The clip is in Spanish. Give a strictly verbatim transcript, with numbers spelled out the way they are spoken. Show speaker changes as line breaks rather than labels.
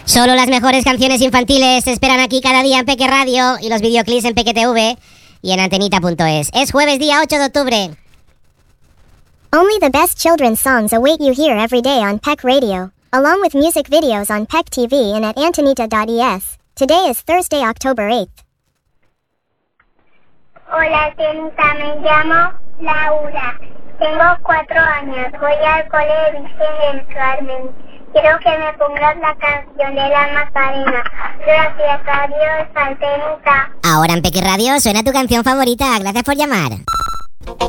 Solo las mejores canciones infantiles se esperan aquí cada día en Peque Radio y los videoclips en Peque T V y en antenita punto es. Es jueves día ocho de octubre.
Only the best children's songs await you here every day on Peck Radio, along with music videos on Peck T V and at antonita dot e s. Today is Thursday, October eighth.
Hola, Tenita, me llamo Laura. Tengo cuatro años. Voy al cole de Virgen del Carmen. Quiero que me pongas la canción de la Macarena. Gracias, adiós, Tenita.
Ahora en Peque Radio suena tu canción favorita. Gracias por llamar.